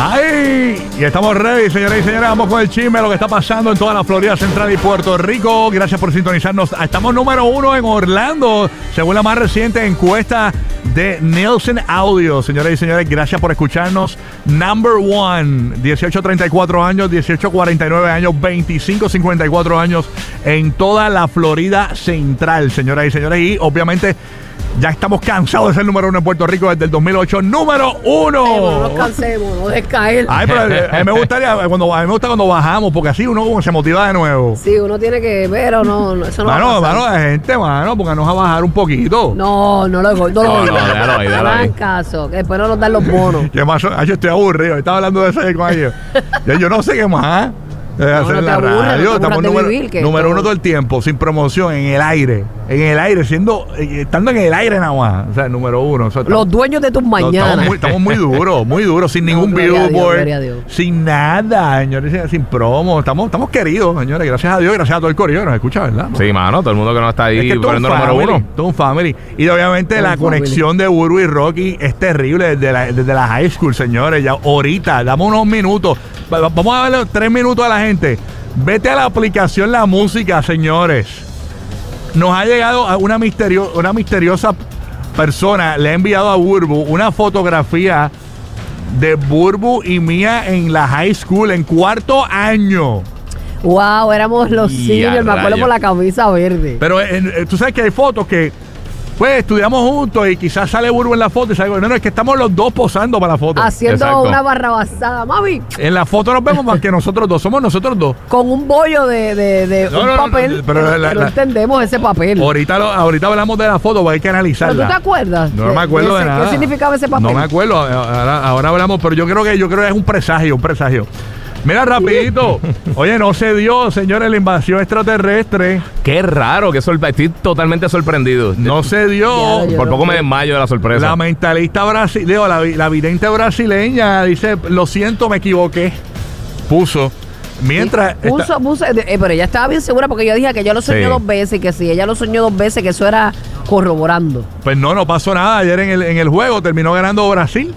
¡Ay! Y estamos ready, señoras y señores. Vamos con el chisme, lo que está pasando en toda la Florida Central y Puerto Rico. Gracias por sintonizarnos. Estamos número 1 en Orlando, según la más reciente encuesta de Nielsen Audio. Señoras y señores, gracias por escucharnos. Number 1, 18 a 34 años, 18 a 49 años, 25 a 54 años en toda la Florida Central, señoras y señores. Y obviamente ya estamos cansados de ser número 1 en Puerto Rico desde el 2008. ¡Número 1! No nos cansemos, no descaer. Ay, pero a mí me gusta cuando bajamos, porque así uno como se motiva de nuevo. Sí, uno tiene que ver o no, eso no va a pasar. Mano, la gente, pónganos a bajar un poquito. No lo déjalo ahí. hagan caso, que después no nos dan los bonos. ¿Qué más? Yo estoy aburrido. Estaba hablando de eso ayer con ellos. Yo no sé qué más hacer en la radio. Estamos número 1 todo el tiempo, sin promoción, en el aire, estando en el aire nada más. O sea, número 1. Los dueños de tus mañanas. Estamos muy duros, sin ningún billboard, sin nada, señores, sin promo. Estamos queridos, señores, gracias a Dios, gracias a todo el corillo que nos escucha, ¿verdad? Sí, mano, todo el mundo que nos está ahí poniendo número 1. Todo un family. Y obviamente la conexión de Burbu y Rocky es terrible desde la high school, señores. Ya ahorita, damos unos minutos. Vamos a darle 3 minutos a la gente. Vete a la aplicación La Música, señores. Nos ha llegado a una misteriosa persona. Le ha enviado a Burbu una fotografía de Burbu y mía en la high school, en 4º año. Wow, éramos los seniors, me acuerdo por la camisa verde. Pero tú sabes que hay fotos que pues estudiamos juntos y quizás sale Burbu en la foto y sale, no, es que estamos los dos posando para la foto. Haciendo una barrabasada, mami. En la foto nos vemos más que nosotros dos, somos nosotros dos. Con un bollo de papel, pero no entendemos ese papel. Ahorita hablamos de la foto, porque hay que analizarla. ¿Pero tú te acuerdas? No me acuerdo de nada. ¿Qué significaba ese papel? No me acuerdo, ahora hablamos, pero yo creo que es un presagio. Mira, rapidito. Oye, no se dio, señores, la invasión extraterrestre. Qué raro, estoy totalmente sorprendido. No se dio. Por poco me desmayo de la sorpresa. La mentalista brasileña, la vidente brasileña, dice, lo siento, me equivoqué. Puso. Mientras... pero ella estaba bien segura porque yo dije que yo lo soñé 2 veces y que si ella lo soñó 2 veces, que eso era corroborando. Pues no pasó nada. Ayer en el juego terminó ganando Brasil.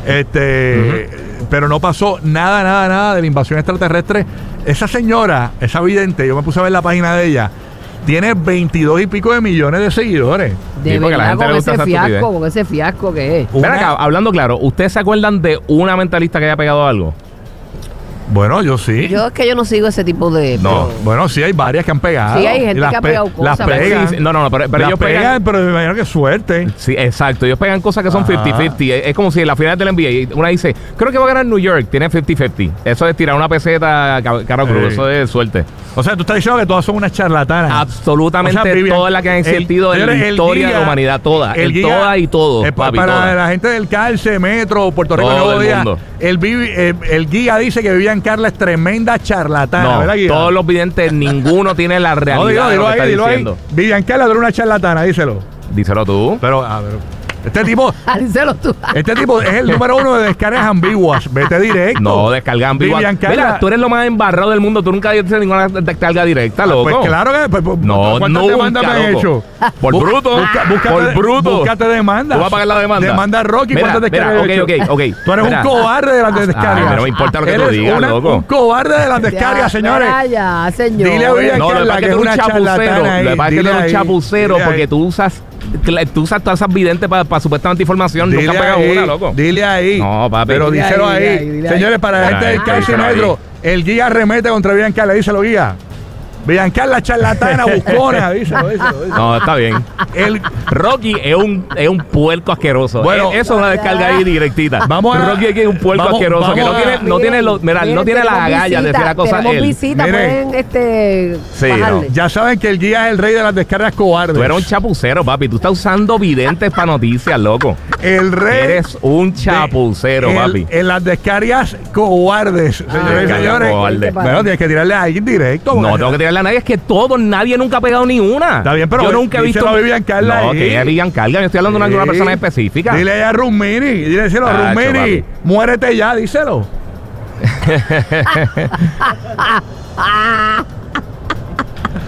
Pero no pasó nada de la invasión extraterrestre. Esa señora, esa vidente, yo me puse a ver la página de ella, tiene 22 y pico de millones de seguidores. De verdad, con ese fiasco que es. Ven acá, hablando claro, ¿ustedes se acuerdan de una mentalista que haya pegado algo? Bueno, yo sí. Yo no sigo ese tipo de... No, bueno, sí hay varias que han pegado. Sí, hay gente que ha pegado cosas. Las pegan. Sí, no, pero ellos pegan, pero me imagino que suerte. Sí, exacto. Ellos pegan cosas que son 50-50. Es como si en la final del NBA una dice, creo que va a ganar New York, tiene 50-50. Eso es tirar una peseta cara cruz, eso es suerte. O sea, tú estás diciendo que todas son unas charlatanas. Absolutamente, todas las que han existido en la historia de la humanidad, todas. Todas y todo. Para la gente del Calce, Metro, Puerto Rico, Nuevo Día, el guía dice que Vivian Carla es tremenda charlatana, ¿verdad, guía? Todos los videntes, ninguno tiene la realidad de lo que está diciendo. Vivian Carla es una charlatana, díselo. Díselo tú. Pero, este tipo es el número 1 de descargas ambiguas. Vete directo. No, descarga ambiguas. Mira, tú eres lo más embarrado del mundo. Tú nunca dices ninguna descarga directa, loco. Pues claro que... ¿Cuántas demandas me han hecho? Por bruto. Por bruto. Búscate demanda. ¿Tú vas a pagar la demanda? Demanda a Rocky. ¿Cuántas descargas he hecho? Ok. Tú eres un cobarde de las descargas. No me importa lo que tú digas, loco. Un cobarde de las descargas, señores. Ya, señor. Dile a Vivian Carla que es una charlatana. Lo que pasa es que tú eres un chapucero porque tú usas todas esas videntes para supuestamente información. Nunca pegas una, loco. Dile ahí. No, papi. Pero díselo ahí. Señores, para la gente del Calce Metro, el guía arremete contra Vivian Carla. Díselo, guía. Vivian Carla charlatana, buscona. Díselo. No, está bien. Rocky es un puerco asqueroso. Eso es una descarga ahí directita. Rocky es un puerco asqueroso que no tiene la agallas de decir la cosa él. Visita, pueden bajarle. Ya saben que el guía es el rey de las descargas cobardes. Tú eres un chapucero, papi. Tú estás usando videntes para noticias, loco. El rey. Eres un chapucero, papi. En las descargas cobardes, señores. Bueno, tienes que tirarle a alguien directo. No tengo que tirarle a nadie. Es que nadie nunca ha pegado ni una. Está bien, pero yo nunca he visto a Vivian Carla. No, que ella Vivian Carla. Yo estoy hablando de una persona específica. Dile a Rumini. Díselo, Rumini. Muérete ya, díselo.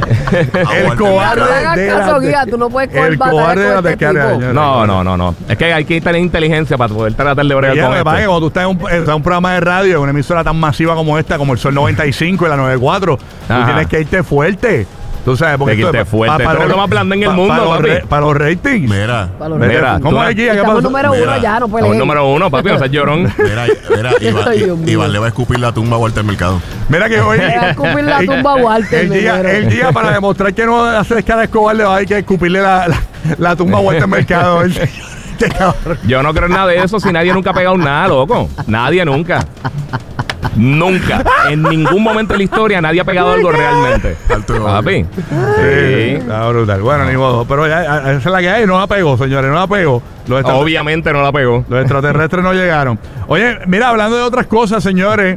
El cobarde tú no puedes coger el cobarde de la pescaria. No. Es que hay que tener inteligencia para poder tratar de bregar con esto. Cuando tú estás en un programa de radio, en una emisora tan masiva como esta, como el Sol 95 y la 94, tú tienes que irte fuerte. Tú sabes, porque esto es fuerte. Esto es lo más blando en el mundo, para los ratings. Mira. ¿Cómo es aquí? Estamos número uno ya, no puedes leer. Número uno, papi, no seas llorón. Mira, Iván le va a escupir la tumba a Walter Mercado. Mira que hoy... Le va a escupir la tumba a Walter. El día para demostrar que no hace escala Escobar, le va a hay que escupirle la tumba a Walter Mercado. Yo no creo en nada de eso si nadie nunca ha pegado nada, loco. Nadie nunca. Nunca. En ningún momento de la historia nadie ha pegado algo realmente. Papi. Sí. Está brutal. Bueno, ni modo. Pero ya, esa es la que hay. No la pegó, señores. No la pegó. Obviamente no la pegó. Los extraterrestres no llegaron. Oye, mira, hablando de otras cosas, señores.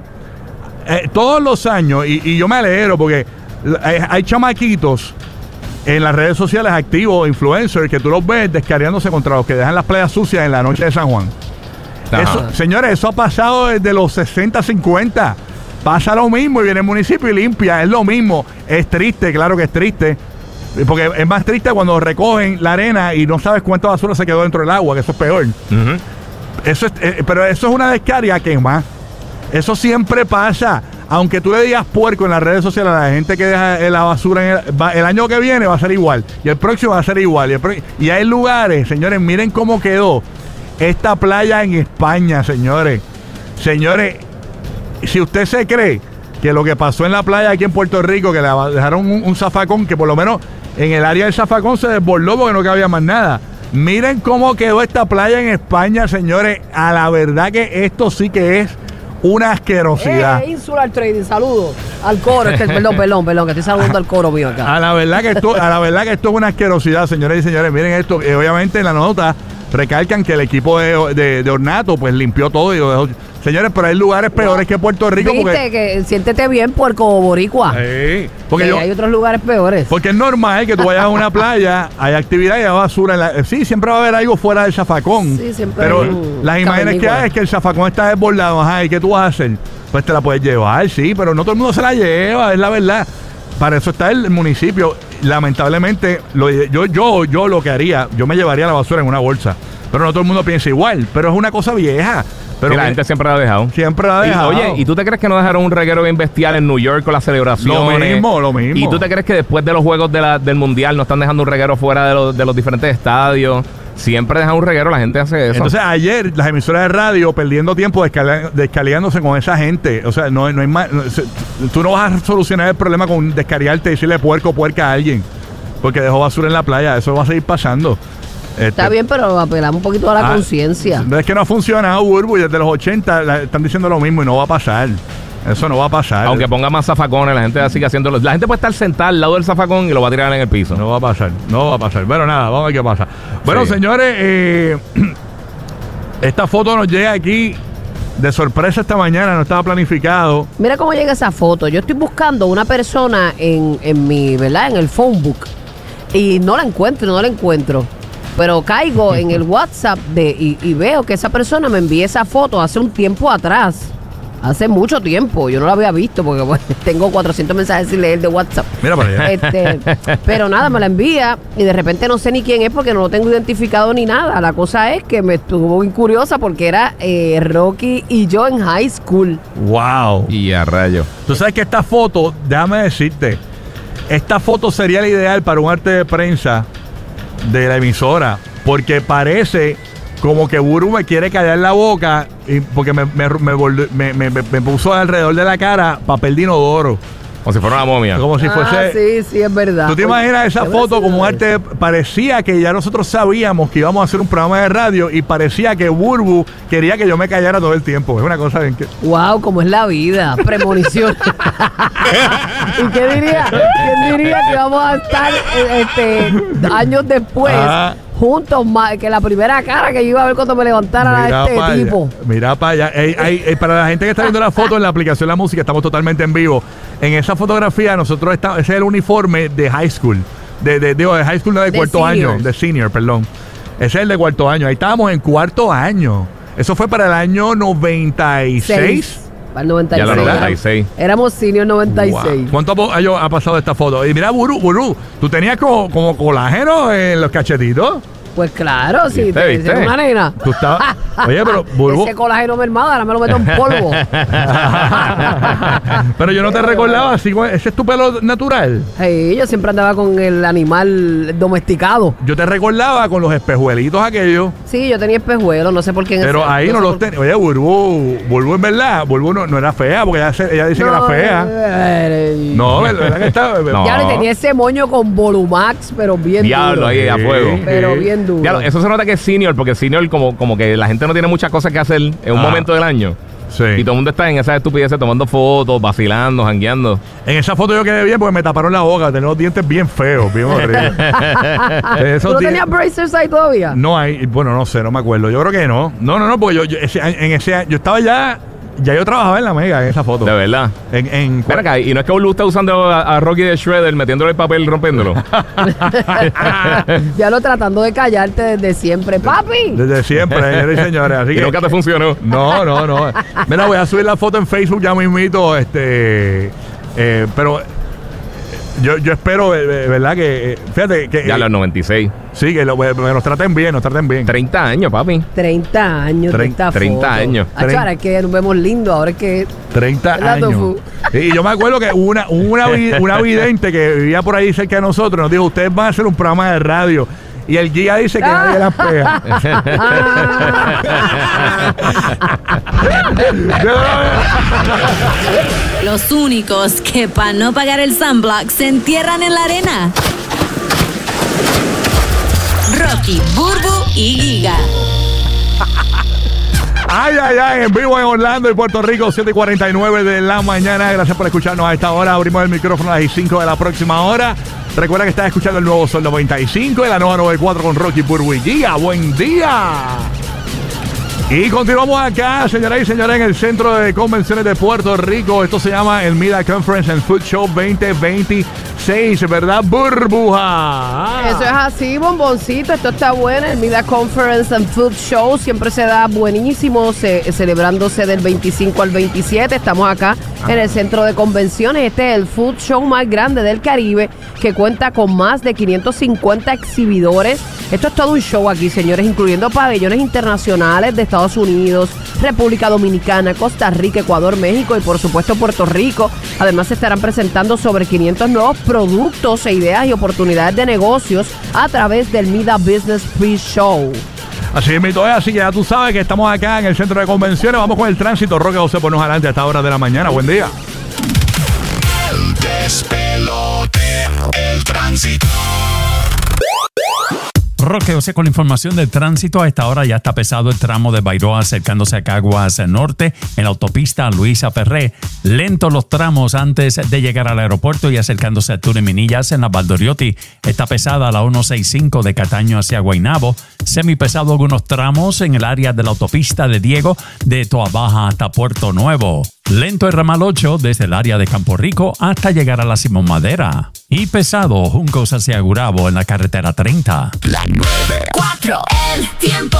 Todos los años, y yo me alegro porque hay chamaquitos en las redes sociales activos, influencers, que tú los ves descarriándose contra los que dejan las playas sucias en la noche de San Juan. Eso, señores, eso ha pasado desde los 60, 50. Pasa lo mismo y viene el municipio y limpia. Es lo mismo. Es triste, claro que es triste. Porque es más triste cuando recogen la arena y no sabes cuánta basura se quedó dentro del agua, que eso es peor. Eso es, pero eso es una descarga que más. Eso siempre pasa. Aunque tú le digas puerco en las redes sociales a la gente que deja la basura el año que viene va a ser igual. Y el próximo va a ser igual. Y hay lugares, señores, miren cómo quedó esta playa en España, señores. Señores, si usted se cree que lo que pasó en la playa aquí en Puerto Rico, que le dejaron un zafacón, que por lo menos en el área del zafacón se desbordó porque no cabía más nada. Miren cómo quedó esta playa en España, señores. A la verdad que esto sí que es una asquerosidad. Insular Trading, saludos al coro. Perdón, que estoy saludando al coro mío acá. A la verdad que esto es una asquerosidad, señores y señores. Miren esto. Obviamente en la nota recalcan que el equipo de Ornato pues limpió todo y lo dejó. Señores, pero hay lugares peores que Puerto Rico. Viste que siéntete bien, puerco boricua. Sí, porque hay otros lugares peores. Porque es normal que tú vayas a una playa, hay actividad y hay basura. Sí, siempre va a haber algo fuera del zafacón. Sí, siempre. Pero las imágenes que hay es que el zafacón está desbordado. Ajá, ¿y qué tú vas a hacer? Pues te la puedes llevar, sí, pero no todo el mundo se la lleva, es la verdad. Para eso está el municipio. Lamentablemente, yo lo que haría, yo me llevaría la basura en una bolsa. Pero no todo el mundo piensa igual. Pero es una cosa vieja. Pero la gente siempre la ha dejado. Siempre la ha dejado. Oye, ¿y tú te crees que no dejaron un reguero bien bestial en New York con las celebraciones? Lo mismo. ¿Y tú te crees que después de los juegos del Mundial no están dejando un reguero fuera de los diferentes estadios? Siempre dejan un reguero, la gente hace eso. Entonces ayer las emisoras de radio perdiendo tiempo descaliándose con esa gente. O sea, no hay más. Tú no vas a solucionar el problema con descariarte y decirle puerca a alguien porque dejó basura en la playa. Eso va a seguir pasando. Está bien, pero apelamos un poquito a la conciencia. Es que no ha funcionado, Burbu, y desde los 80 están diciendo lo mismo y no va a pasar. Eso no va a pasar. Aunque ponga más zafacones, la gente sigue haciéndolo. La gente puede estar sentada al lado del zafacón y lo va a tirar en el piso. No va a pasar. Bueno, nada, vamos a ver qué pasa. Bueno, sí. Señores, esta foto nos llega aquí de sorpresa esta mañana, no estaba planificado. Mira cómo llega esa foto. Yo estoy buscando una persona en mi, ¿verdad? En el phone book y no la encuentro. Pero caigo en el WhatsApp y veo que esa persona me envía esa foto hace un tiempo atrás. Hace mucho tiempo. Yo no la había visto porque bueno, tengo 400 mensajes sin leer de WhatsApp. Mira para allá. Pero nada, me la envía y de repente no sé ni quién es porque no lo tengo identificado ni nada. La cosa es que me estuvo muy curiosa porque era Rocky y yo en high school. ¡Wow! Y a rayo. Tú sabes que esta foto, déjame decirte, esta foto sería la ideal para un arte de prensa de la emisora, porque parece como que Burbu me quiere callar la boca porque me puso alrededor de la cara papel de inodoro. Como si fuera una momia. Como si fuese. Sí, es verdad. ¿Tú te imaginas esa foto como un arte? Parecía que ya nosotros sabíamos que íbamos a hacer un programa de radio y parecía que Burbu quería que yo me callara todo el tiempo. Es una cosa bien que. ¡Wow! ¿Cómo es la vida? Premonición. ¿Y qué diría? ¿Quién diría que vamos a estar años después? Juntos, que la primera cara que yo iba a ver cuando me levantara a este tipo. Mira para allá. Para la gente que está viendo la foto en la aplicación La Música, estamos totalmente en vivo. En esa fotografía nosotros estamos, ese es el uniforme de high school. De high school, no de cuarto año. De senior, perdón. Ese es el de cuarto año. Ahí estábamos en cuarto año. Eso fue para el año 96. Para el 96. Ya lo 96. Éramos senior 96. Wow. ¿Cuánto años ha pasado esta foto? Y mira, Burú, tú tenías como colágeno en los cachetitos. Pues claro, sí, ¿Viste? una nena. Tú estabas. Oye, pero Burbu. Ese colágeno mermado, ahora me lo meto en polvo. Pero yo no te recordaba así, ese es tu pelo natural. Sí, yo siempre andaba con el animal domesticado. Yo te recordaba con los espejuelitos aquellos. Sí, yo tenía espejuelos, no sé por qué. Pero ahí no los tenía. Oye, Burbu en verdad, Burbu no era fea, porque ella dice que era fea. No, ¿verdad que estaba? No. Ya le tenía ese moño con Volumax, pero bien Diablo, duro. ahí a fuego. Pero bien duro. Diablo, eso se nota que es senior, porque senior como que la gente no tiene muchas cosas que hacer en un momento del año. Sí. Y todo el mundo está en esas estupideces tomando fotos, vacilando, jangueando. En esa foto yo quedé bien porque me taparon la boca. Tenía los dientes bien feos, bien horribles. ¿Tú no tenías bracers ahí todavía? No hay, bueno, no sé, no me acuerdo. Yo creo que no. No, porque yo estaba ya yo trabajaba en la Mega en esa foto. De verdad. Espera acá, y no es que Olu está usando a Rocky de Shredder metiéndole el papel y rompiéndolo. Ya lo tratando de callarte desde siempre, papi. Desde siempre, señores y señores. Así y que nunca te funcionó. No. Mira, voy a subir la foto en Facebook ya mismito, pero yo espero, ¿verdad? Que fíjate que Ya los 96. Sí, que nos traten bien, 30 años, papi. 30 años, 30 años. Ahora es que nos vemos lindo, ahora es que 30 años. Y yo me acuerdo que una vidente que vivía por ahí cerca de nosotros nos dijo, ustedes van a hacer un programa de radio. Y el guía dice que nadie las pega. Los únicos que para no pagar el sunblock se entierran en la arena. Rocky, Burbu y Giga. Ay, en vivo en Orlando y Puerto Rico, 7:49 de la mañana. Gracias por escucharnos a esta hora. Abrimos el micrófono a las 5 de la próxima hora. Recuerda que estás escuchando el nuevo Sol 95 y la nueva 94 con Rocky, Burbu y Giga. ¡Buen día! Y continuamos acá, señoras y señores, en el Centro de Convenciones de Puerto Rico. Esto se llama el MIDA Conference and Food Show 2026, ¿verdad, Burbuja? Eso es así, bomboncito. Esto está bueno. El MIDA Conference and Food Show siempre se da buenísimo, celebrándose del 25 al 27. Estamos acá en el Centro de Convenciones. Este es el food show más grande del Caribe, que cuenta con más de 550 exhibidores. Esto es todo un show aquí, señores, incluyendo pabellones internacionales de Estados Unidos, República Dominicana, Costa Rica, Ecuador, México y por supuesto Puerto Rico. Además se estarán presentando sobre 500 nuevos productos e ideas y oportunidades de negocios a través del MIDA Business Pre-Show. Así mismo es, así que ya tú sabes que estamos acá en el Centro de Convenciones. Vamos con el tránsito. Roque José, ponnos adelante a esta hora de la mañana. Buen día. El despelote, el tránsito. Roque José con la información del tránsito. A esta hora ya está pesado el tramo de Bairoa acercándose a Caguas Norte en la autopista Luisa Ferré. Lentos los tramos antes de llegar al aeropuerto y acercándose a Tureminillas en la Valdoriotti. Está pesada la 165 de Cataño hacia Guaynabo. Semipesado algunos tramos en el área de la autopista de Diego de Toabaja hasta Puerto Nuevo. Lento el ramal 8 desde el área de Campo Rico hasta llegar a la Simón Madera. Y pesado Juncos hacia Gurabo en la carretera 30. La 94, el tiempo.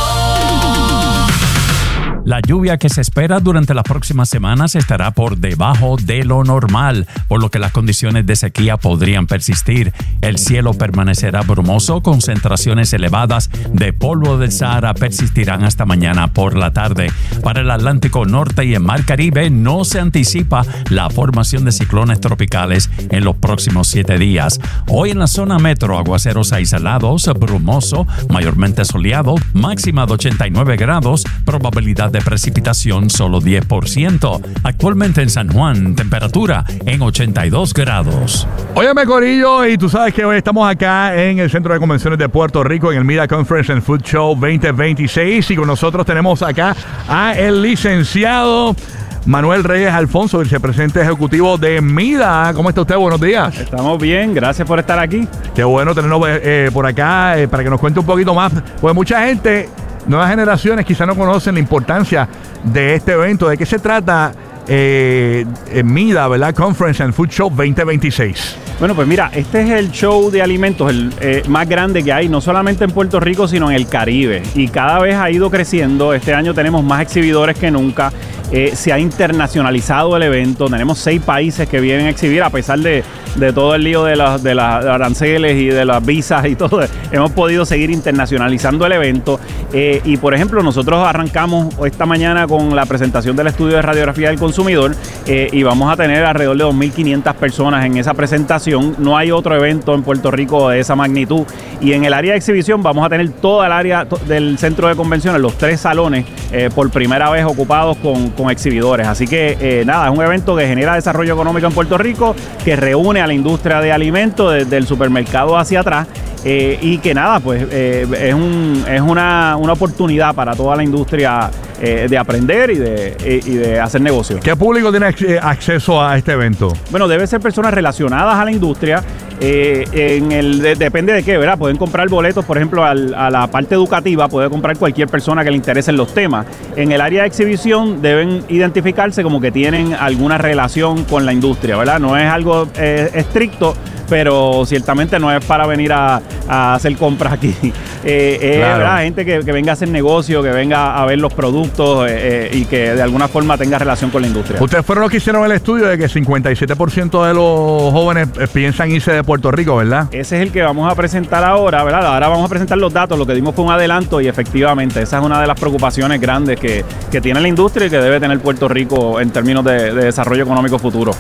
La lluvia que se espera durante las próximas semanas estará por debajo de lo normal, por lo que las condiciones de sequía podrían persistir. El cielo permanecerá brumoso, concentraciones elevadas de polvo del Sahara persistirán hasta mañana por la tarde. Para el Atlántico Norte y el Mar Caribe no se anticipa la formación de ciclones tropicales en los próximos 7 días. Hoy en la zona metro, aguaceros aislados, brumoso, mayormente soleado, máxima de 89 grados, probabilidad de precipitación solo 10%. Actualmente en San Juan, temperatura en 82 grados. Óyeme, corillo, y tú sabes que hoy estamos acá en el Centro de Convenciones de Puerto Rico en el MIDA Conference and Food Show 2026 y con nosotros tenemos acá a el licenciado Manuel Reyes Alfonso, vicepresidente ejecutivo de MIDA. ¿Cómo está usted? Buenos días. Estamos bien, gracias por estar aquí. Qué bueno tenernos por acá para que nos cuente un poquito más, pues mucha gente, nuevas generaciones quizás no conocen la importancia de este evento. ¿De qué se trata MIDA, ¿verdad? Conference and Food Show 2026. Bueno, pues mira, este es el show de alimentos el más grande que hay, no solamente en Puerto Rico, sino en el Caribe. Y cada vez ha ido creciendo. Este año tenemos más exhibidores que nunca. Se ha internacionalizado el evento. Tenemos 6 países que vienen a exhibir, a pesar de todo el lío de las aranceles y de las visas y todo. Hemos podido seguir internacionalizando el evento. Y por ejemplo, nosotros arrancamos esta mañana con la presentación del estudio de radiografía del consumidor y vamos a tener alrededor de 2.500 personas en esa presentación. No hay otro evento en Puerto Rico de esa magnitud. Y en el área de exhibición vamos a tener toda el área del centro de convenciones, los 3 salones, por primera vez ocupados con exhibidores. Así que nada, es un evento que genera desarrollo económico en Puerto Rico, que reúne a la industria de alimentos desde el supermercado hacia atrás. Y que nada, pues es una oportunidad para toda la industria de aprender y de hacer negocios. ¿Qué público tiene acceso a este evento? Bueno, debe ser personas relacionadas a la industria. Depende de qué, ¿verdad? Pueden comprar boletos, por ejemplo, a la parte educativa, puede comprar cualquier persona que le interesen los temas. En el área de exhibición deben identificarse como que tienen alguna relación con la industria, ¿verdad? No es algo estricto, pero ciertamente no es para venir a hacer compras aquí. Claro. ¿Verdad? Gente que venga a hacer negocio, que venga a ver los productos y que de alguna forma tenga relación con la industria. Ustedes fueron los que hicieron el estudio de que 57% de los jóvenes piensan irse de Puerto Rico, ¿verdad? Ese es el que vamos a presentar ahora, ¿verdad? Ahora vamos a presentar los datos. Lo que dimos fue un adelanto y efectivamente esa es una de las preocupaciones grandes que tiene la industria y que debe tener Puerto Rico en términos de desarrollo económico futuro.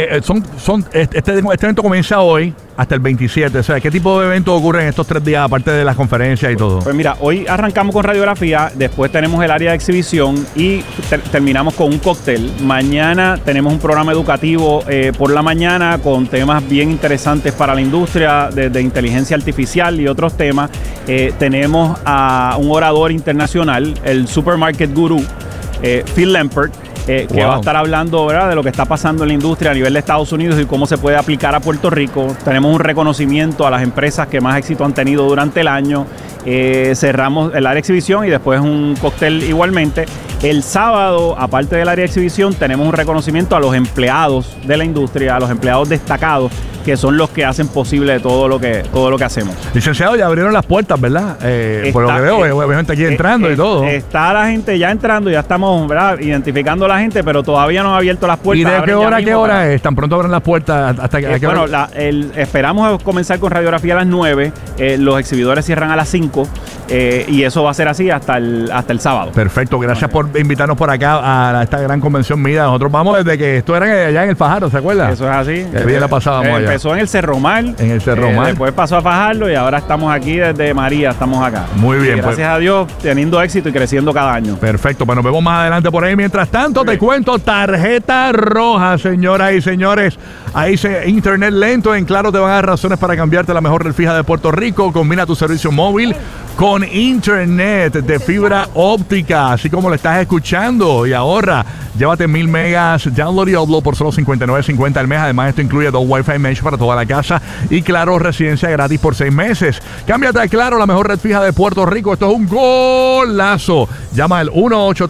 Este evento comienza hoy hasta el 27. O sea, ¿qué tipo de eventos ocurren estos 3 días, aparte de las conferencias y todo? Pues mira, hoy arrancamos con radiografía, después tenemos el área de exhibición y terminamos con un cóctel. Mañana tenemos un programa educativo por la mañana con temas bien interesantes para la industria, de inteligencia artificial y otros temas. Tenemos a un orador internacional, el Supermarket Guru, Phil Lampert, que va a estar hablando, ¿verdad?, de lo que está pasando en la industria a nivel de Estados Unidos y cómo se puede aplicar a Puerto Rico. Tenemos un reconocimiento a las empresas que más éxito han tenido durante el año. Cerramos el área de exhibición y después un cóctel igualmente. El sábado, aparte del área de exhibición, tenemos un reconocimiento a los empleados de la industria, a los empleados destacados, que son los que hacen posible todo lo que hacemos. Licenciado, ya abrieron las puertas, ¿verdad? Por lo que veo, obviamente aquí entrando y todo. Está la gente ya entrando, ya estamos, ¿verdad?, identificando a la gente, pero todavía no han abierto las puertas. ¿Y de qué hora a qué hora es? ¿Tan pronto abren las puertas? ¿Hasta qué bueno, esperamos comenzar con radiografía a las 9, los exhibidores cierran a las 5 y eso va a ser así hasta el sábado. Perfecto, gracias por invitarnos por acá a esta gran convención MIDA. Nosotros vamos desde que esto era allá en el Fajardo, ¿se acuerda? Eso es así. El día la pasábamos allá. Empezó en el Cerro Mar. En el Cerro Mar. Después pasó a Fajardo y ahora estamos aquí desde María, estamos acá. Muy bien. Y gracias a Dios, teniendo éxito y creciendo cada año. Perfecto, pues nos vemos más adelante por ahí. Mientras tanto, te cuento, tarjeta roja, señoras y señores. Ahí dice internet lento. En Claro te van a dar razones para cambiarte la mejor red fija de Puerto Rico. Combina tu servicio móvil con internet de fibra óptica, así como lo estás escuchando, y ahorra. Llévate 1000 megas download y upload por solo $59.50 al mes. Además, esto incluye 2 Wi-Fi mesh para toda la casa y Claro residencia gratis por 6 meses. Cámbiate a Claro, la mejor red fija de Puerto Rico. Esto es un golazo. Llama al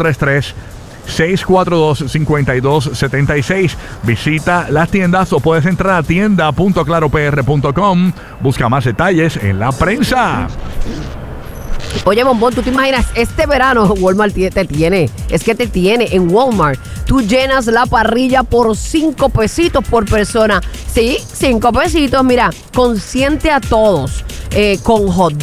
1-833-642-5276. Visita las tiendas o puedes entrar a tienda.claropr.com. Busca más detalles en la prensa. Oye, Bombón, ¿tú te imaginas? Este verano Walmart te tiene en Walmart. Tú llenas la parrilla por 5 pesitos por persona. Sí, 5 pesitos. Mira, consiente a todos con hot